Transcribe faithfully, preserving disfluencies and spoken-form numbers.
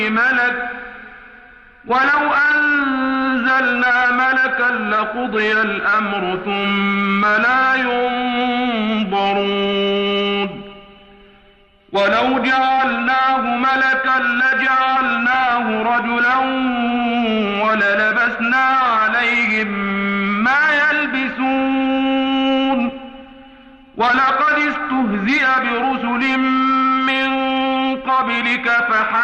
ملك ولو أنزلنا ملكا لقضي الأمر ثم لا ينظرون ولو جعلناه ملكا لجعلناه رجلا وللبسنا عليهم ما يلبسون ولقد استهزئ برسل من قبلك فحسبوا